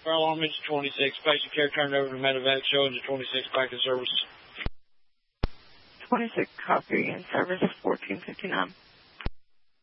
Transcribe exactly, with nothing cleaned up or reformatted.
fire alarm engine twenty-six. Patient care turned over to medevac. Show engine twenty-six back in service. twenty-six copy in service fourteen fifty-nine.